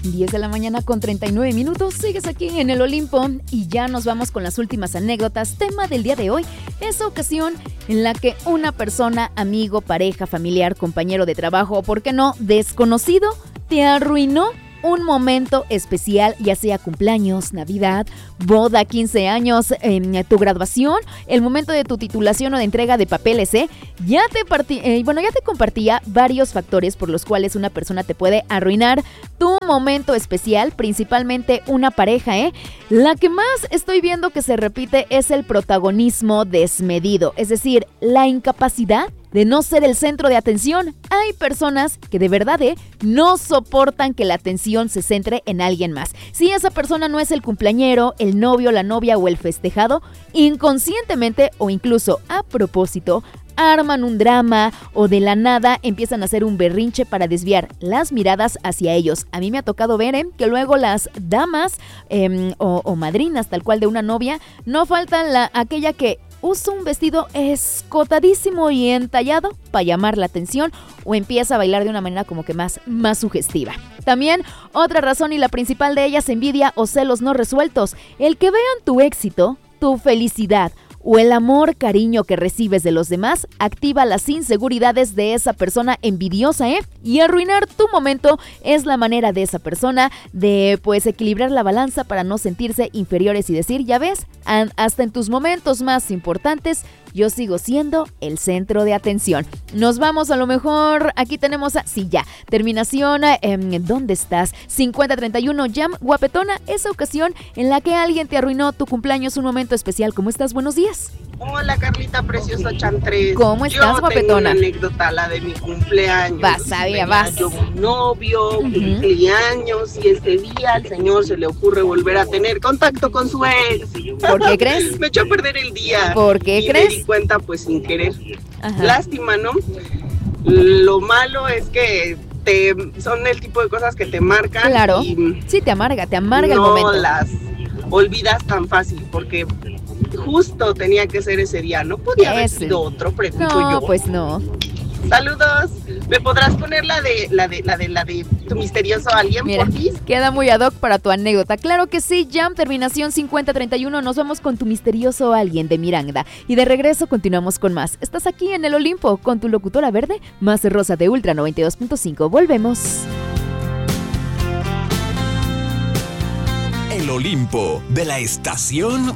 10 de la mañana con 39 minutos, sigues aquí en el Olimpo y ya nos vamos con las últimas anécdotas. Tema del día de hoy, esa ocasión en la que una persona, amigo, pareja, familiar, compañero de trabajo o, por qué no, desconocido, te arruinó un momento especial, ya sea cumpleaños, Navidad, boda, 15 años, tu graduación, el momento de tu titulación o de entrega de papeles, ya te compartía varios factores por los cuales una persona te puede arruinar tu momento especial, principalmente una pareja, La que más estoy viendo que se repite es el protagonismo desmedido, es decir, la incapacidad de no ser el centro de atención. Hay personas que de verdad no soportan que la atención se centre en alguien más. Si esa persona no es el cumpleañero, el novio, la novia o el festejado, inconscientemente o incluso a propósito, arman un drama o de la nada empiezan a hacer un berrinche para desviar las miradas hacia ellos. A mí me ha tocado ver que luego las damas o madrinas tal cual de una novia, no faltan aquella que usa un vestido escotadísimo y entallado para llamar la atención o empieza a bailar de una manera como que más sugestiva. También otra razón y la principal de ellas, envidia o celos no resueltos. El que vean tu éxito, tu felicidad o el amor, cariño que recibes de los demás activa las inseguridades de esa persona envidiosa, Y arruinar tu momento es la manera de esa persona de, equilibrar la balanza para no sentirse inferiores y decir, ya ves, hasta en tus momentos más importantes, yo sigo siendo el centro de atención. Nos vamos a lo mejor, aquí tenemos terminación, ¿dónde estás? 5031, Jam, guapetona, esa ocasión en la que alguien te arruinó tu cumpleaños, un momento especial. ¿Cómo estás? Buenos días. Hola Carlita, preciosa Chantres. ¿Cómo estás, guapetona? Yo tengo una anécdota, la de mi cumpleaños. Vas. Yo un novio, cumpleaños, y ese día al señor se le ocurre volver a tener contacto con su ex. ¿Por qué crees? Me echó a perder el día. ¿Por qué crees? Me di cuenta sin querer. Ajá. Lástima, ¿no? Lo malo es que son el tipo de cosas que te marcan. Claro, y sí, te amarga el momento. No las olvidas tan fácil, porque justo tenía que ser ese día, no podía haber sido otro, pregunto yo. No, pues no. Saludos. ¿Me podrás poner la de tu misterioso alguien, Mira, por fin? queda muy ad hoc para tu anécdota. Claro que sí, Jam, terminación 5031. Nos vamos con tu misterioso alguien de Miranda. Y de regreso continuamos con más. Estás aquí en el Olimpo con tu locutora verde, más rosa de Ultra 92.5. Volvemos. El Olimpo de la estación